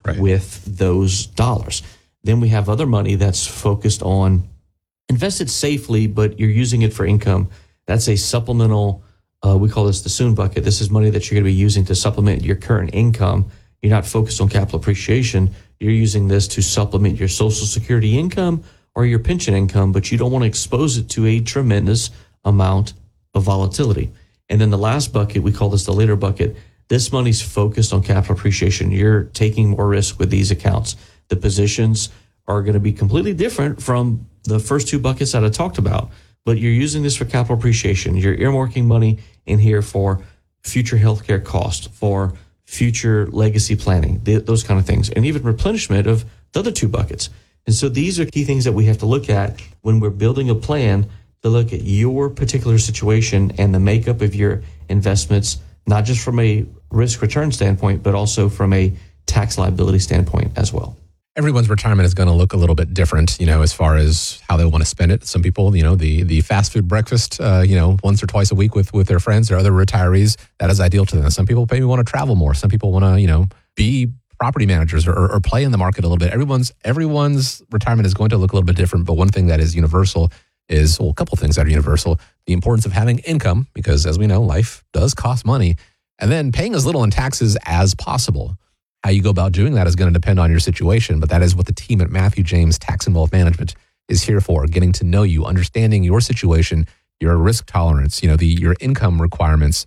with those dollars. Then we have other money that's focused on invested safely, but you're using it for income. That's a supplemental, we call this the soon bucket. This is money that you're going to be using to supplement your current income. You're not focused on capital appreciation. You're using this to supplement your Social Security income or your pension income, but you don't want to expose it to a tremendous amount of volatility. And then the last bucket, we call this the later bucket. This money's focused on capital appreciation. You're taking more risk with these accounts. The positions are going to be completely different from the first two buckets that I talked about, but you're using this for capital appreciation. You're earmarking money in here for future healthcare costs, for future legacy planning, those kind of things, and even replenishment of the other two buckets. And so these are key things that we have to look at when we're building a plan to look at your particular situation and the makeup of your investments, not just from a risk return standpoint, but also from a tax liability standpoint as well. Everyone's retirement is going to look a little bit different, as far as how they want to spend it. Some people, the fast food breakfast, once or twice a week with their friends or other retirees, that is ideal to them. Some people maybe want to travel more. Some people want to, be property managers or play in the market a little bit. Everyone's retirement is going to look a little bit different, but one thing that is universal is, a couple things that are universal. The importance of having income, because as we know, life does cost money, and then paying as little in taxes as possible. How you go about doing that is going to depend on your situation, but that is what the team at Matthew James Tax and Wealth Management is here for, getting to know you, understanding your situation, your risk tolerance, your income requirements,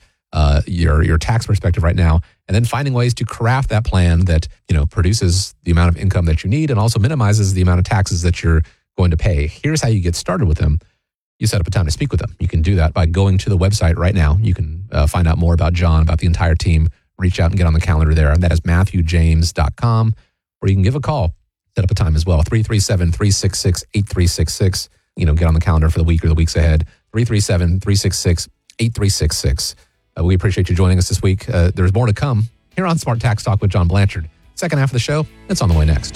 your tax perspective right now, and then finding ways to craft that plan that, produces the amount of income that you need and also minimizes the amount of taxes that you're going to pay. Here's how you get started with them. You set up a time to speak with them. You can do that by going to the website right now. You can find out more about John, about the entire team. Reach out and get on the calendar there. And that is MatthewJames.com, or you can give a call, set up a time as well, 337-366-8366. Get on the calendar for the week or the weeks ahead, 337-366-8366. We appreciate you joining us this week. There's more to come here on Smart Tax Talk with John Blanchard. Second half of the show, it's on the way next.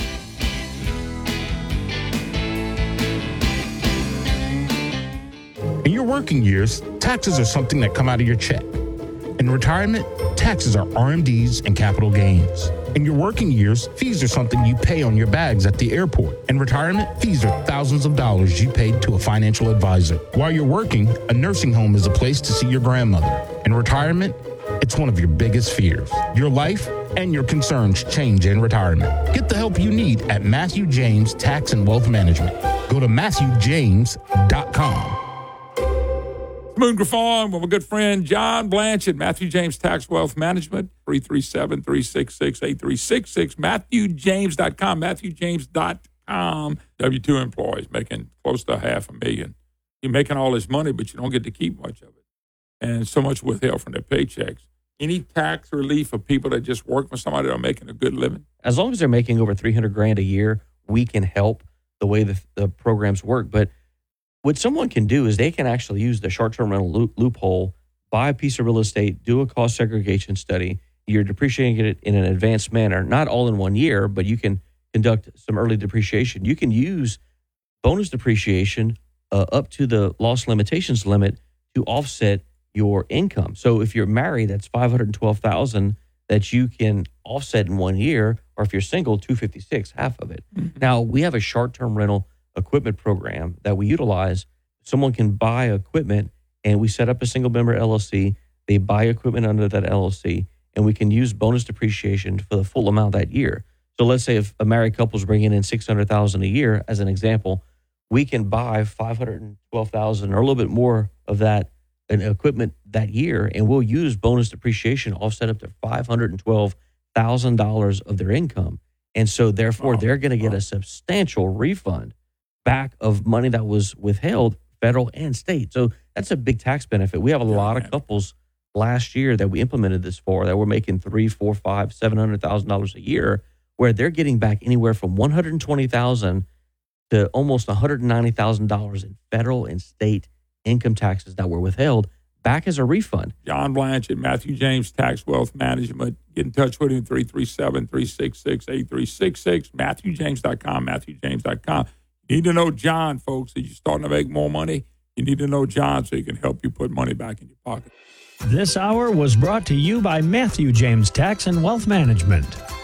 In your working years, taxes are something that come out of your check. In retirement, taxes are RMDs and capital gains. In your working years, fees are something you pay on your bags at the airport. In retirement, fees are thousands of dollars you paid to a financial advisor. While you're working, a nursing home is a place to see your grandmother. In retirement, it's one of your biggest fears. Your life and your concerns change in retirement. Get the help you need at Matthew James Tax and Wealth Management. Go to MatthewJames.com. Moon Griffon with my good friend John Blanchard, Matthew James Tax Wealth Management, 337-366-8366, MatthewJames.com, MatthewJames.com. W-2 employees making close to $500,000. You're making all this money, but you don't get to keep much of it. And so much withheld from their paychecks. Any tax relief for people that just work for somebody that are making a good living? As long as they're making over $300,000 a year, we can help the way the programs work. But what someone can do is they can actually use the short-term rental loophole, buy a piece of real estate, do a cost segregation study. You're depreciating it in an advanced manner, not all in 1 year, but you can conduct some early depreciation. You can use bonus depreciation up to the loss limitations limit to offset your income. So if you're married, that's $512,000 that you can offset in 1 year, or if you're single, $256,000, half of it. Mm-hmm. Now, we have a short-term rental equipment program that we utilize. Someone can buy equipment, and we set up a single member LLC. They buy equipment under that LLC, and we can use bonus depreciation for the full amount that year. So let's say if a married couple is bringing in $600,000 a year, as an example, we can buy $512,000 or a little bit more of that equipment that year, and we'll use bonus depreciation offset up to $512,000 of their income. And so therefore, they're going to get a substantial refund back of money that was withheld, federal and state. So that's a big tax benefit. We have a lot of couples last year that we implemented this for that were making $300,000, $400,000, $700,000 a year, where they're getting back anywhere from $120,000 to almost $190,000 in federal and state income taxes that were withheld back as a refund. John Blanchard, Matthew James Tax Wealth Management. Get in touch with him, 337-366-8366, MatthewJames.com, MatthewJames.com. You need to know John, folks. If you're starting to make more money, you need to know John so he can help you put money back in your pocket. This hour was brought to you by Matthew James Tax and Wealth Management.